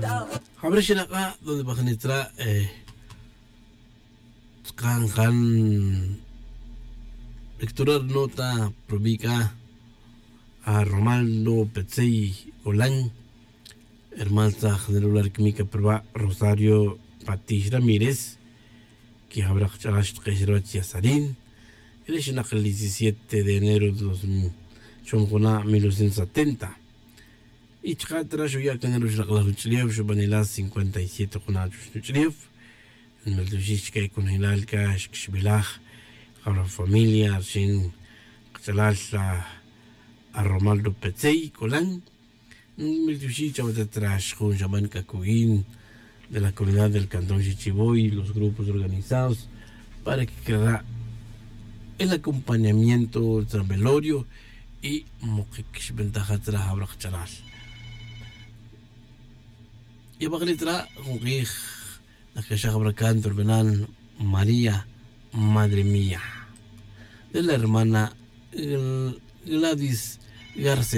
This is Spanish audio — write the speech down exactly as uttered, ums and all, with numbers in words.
Habrá acá donde va a entrar kan kan lectura nota probica a Romaldo Petzey Olán, hermana general química proba Rosario Patish Ramírez, que habrá charash Kejerochi Azarín, el el diecisiete de enero de mil novecientos setenta. Y chatra yo ya que en el Ruchliev, yo vanila cincuenta y siete con Ruchliev, en el Dushishka con Hilal Kash, Kshbilach, a familia, sin Chalala a Romaldo Petzey, Colán, en el Dushishka de Trash, con Yaman Kakuin, de la comunidad del Cantón Chichiboy, los grupos organizados, para que quede el acompañamiento del velorio y Mokish Ventaja Tra Abrach Charal. Y a Baglitra, con que la que se habrá canto Benan María, Madre Mía, de la hermana Gladys García.